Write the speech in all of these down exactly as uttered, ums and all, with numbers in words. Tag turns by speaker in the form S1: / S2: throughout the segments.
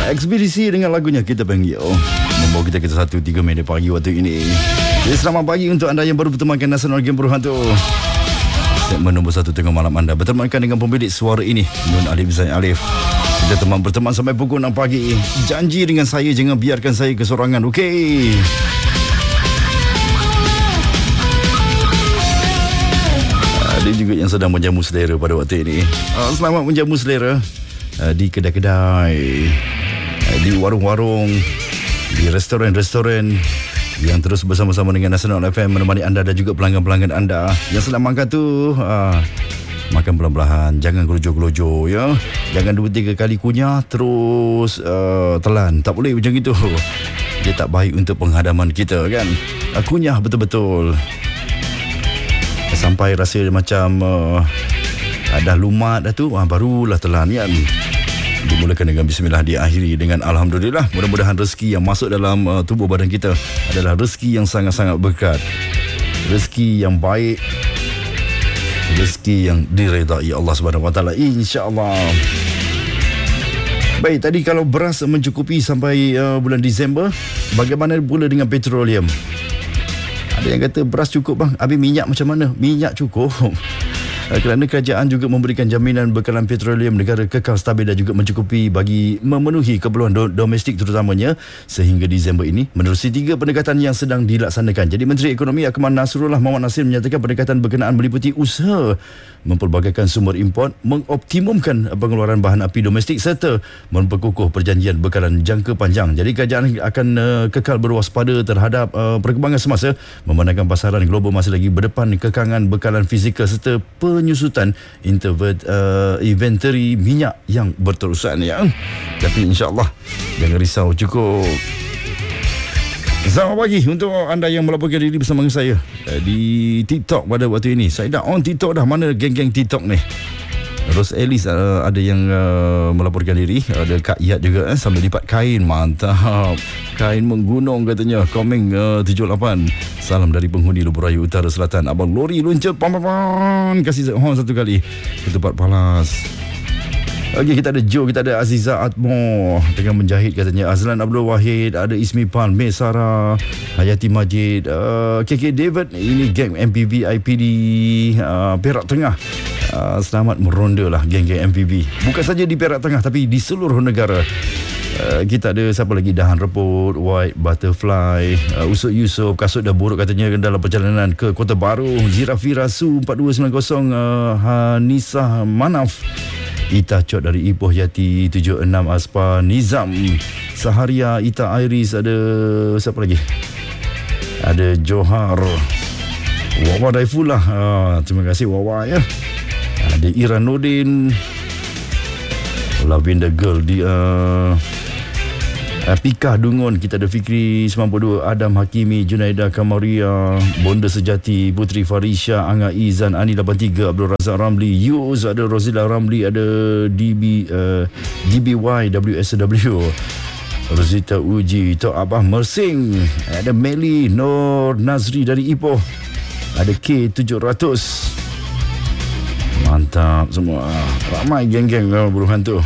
S1: Ekspedisi dengan lagunya Kita Panggil membawa kita ke satu tiga Mei pagi waktu ini. Jadi selamat pagi untuk anda yang baru bertemankan Nasional Game Berhantu. Segmen nombor satu tengah malam anda bertemankan dengan pemilik suara ini, Nun Alif Zain Alif. Kita teman berteman sampai pukul enam pagi. Janji dengan saya, jangan biarkan saya kesorangan, okey? Ada juga yang sedang menjamu selera pada waktu ini. Selamat menjamu selera di kedai-kedai, di warung-warung, di restoran-restoran yang terus bersama-sama dengan Nasional F M menemani anda dan juga pelanggan-pelanggan anda yang sedang makan tu. Uh, makan perlahan-lahan, jangan gelojo-gelojo ya. Jangan dua tiga kali kunyah terus uh, telan. Tak boleh macam itu. Dia tak baik untuk penghadaman kita kan. Uh, kunyah betul-betul sampai rasa macam uh, dah lumat dah tu, uh, barulah telan kan. Dimulakan dengan bismillah, diakhiri dengan alhamdulillah. Mudah-mudahan rezeki yang masuk dalam uh, tubuh badan kita adalah rezeki yang sangat-sangat berkat, rezeki yang baik, rezeki yang diredai Allah Subhanahu Wa Taala, insya-Allah. Baik, tadi kalau beras mencukupi sampai uh, bulan Disember, bagaimana pula dengan petroleum? Ada yang kata beras cukup bang, habis minyak macam mana? Minyak cukup. Kerana kerajaan juga memberikan jaminan bekalan petroleum negara kekal stabil dan juga mencukupi bagi memenuhi keperluan do- domestik terutamanya sehingga Disember ini menerusi tiga pendekatan yang sedang dilaksanakan. Jadi Menteri Ekonomi Akmal Nasrullah Muhammad Nasir menyatakan pendekatan berkenaan meliputi usaha memperbagaikan sumber import, mengoptimumkan pengeluaran bahan api domestik serta memperkukuh perjanjian bekalan jangka panjang. Jadi kerajaan akan uh, kekal berwaspada terhadap uh, perkembangan semasa, memandangkan pasaran global masih lagi berdepan kekangan bekalan fizikal serta penyusutan intervert, uh, inventory minyak yang berterusan ya. Tapi insya-Allah jangan risau, cukup. Selamat pagi untuk anda yang melaporkan diri bersama dengan saya di TikTok pada waktu ini. Saya dah on TikTok dah. Mana geng-geng TikTok ni? Ros Ellis uh, ada yang uh, melaporkan diri. Ada Kak Yat juga eh, sambil lipat kain. Mantap. Kain menggunung katanya. Komeng uh, tujuh lapan. Salam dari penghuni Lubuk Raya Utara Selatan. Abang lori luncur pam-pam-pam. Kasih horn satu kali. Ketupat palas. Okey, kita ada Joe, kita ada Aziza Atmo tengah menjahit katanya. Azlan Abdul Wahid, ada Ismi Pan, Mek Sarah, Hayati Majid, uh, K K David. Ini geng M P V I P D uh, Perak Tengah. Uh, selamat meronda lah geng-geng M P V. Bukan saja di Perak Tengah tapi di seluruh negara. Uh, kita ada siapa lagi? Dahan Reput, White Butterfly, uh, Usut Yusof, kasut dah buruk katanya dalam perjalanan ke Kota Baru. Zirafira Su empat dua sembilan kosong, uh, Hanisah Manaf, Ita Cot dari Ipoh Yati tujuh enam, Aspa Nizam, Saharia, Ita Iris, ada siapa lagi? Ada Johar, Wawa Daifullah, ah, terima kasih Wawa ya. Ada Ira Nordin, Lavender Girl di uh, Pika Dungun. Kita ada Fikri sembilan puluh dua, Adam Hakimi, Junaida Kamaria, Bonda Sejati, Putri Farisha, Angga Izan, Ani lapan tiga, Abdul Razak Ramli, Yuz, ada Rosila Ramli, ada D B uh, D B Y W S W, Rosita Uji, Tok Abah Mersing, ada Meli Nur Nazri dari Ipoh, ada K tujuh ratus. Mantap semua. Ramai geng-geng buruhan tu.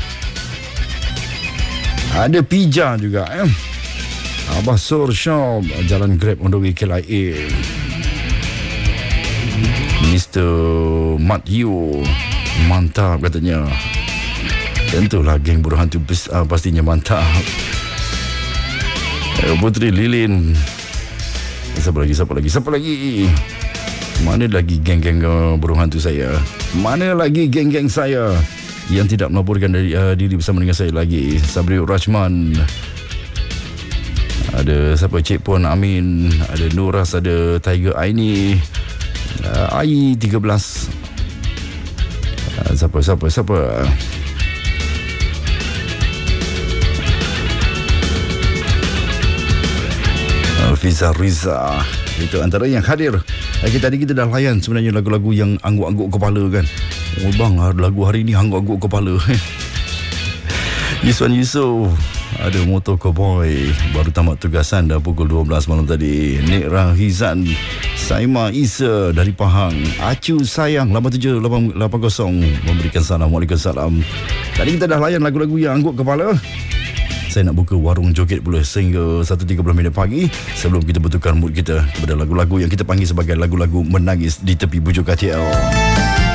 S1: Ada Pija juga eh. Abah Sur Shop, Jalan Grab on the way K L I A. Mister Mat Yu, mantap katanya. Tentulah geng buruhan tu uh, pastinya mantap. Putri Lilin. Siapa lagi, siapa lagi, siapa lagi? Mana lagi geng-geng uh, buruhan tu saya? Mana lagi geng-geng saya yang tidak melaporkan dari, uh, diri bersama dengan saya lagi? Sabri Rajman, ada siapa, Cik Puan Amin, ada Nuras, ada Tiger Aini, uh, Ai tiga belas, uh, siapa siapa siapa uh, Fiza Riza. Itu antara yang hadir. Okay, tadi kita dah layan sebenarnya lagu-lagu yang angguk-angguk kepala kan. Oh bang, lagu hari ni angguk-angguk kepala. Yuswan Yusof, ada Motor Cowboy, baru tamat tugasan dah pukul dua belas malam tadi. Nik Rahizan, Saima Isa dari Pahang, Acu Sayang lapan tujuh lapan kosong memberikan salam. Waalaikumsalam. Tadi kita dah layan lagu-lagu yang angguk kepala. saya nak buka warung joget pula sehingga satu tiga puluh minit pagi sebelum kita betulkan mood kita kepada lagu-lagu yang kita panggil sebagai lagu-lagu menangis di tepi bujur K T L.